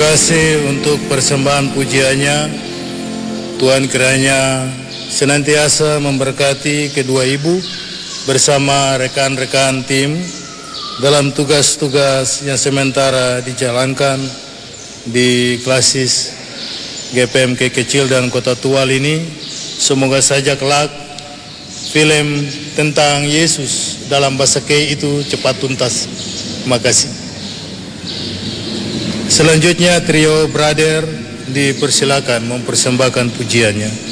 kasih untuk persembahan pujiannya. Tuhan kiranya senantiasa memberkati kedua ibu bersama rekan-rekan tim dalam tugas-tugas yang sementara dijalankan di klasis GPMK Kecil dan Kota Tual ini. Semoga saja kelak film tentang Yesus dalam bahasa Kei itu cepat tuntas. Terima kasih. Selanjutnya trio Brother dipersilakan mempersembahkan pujiannya.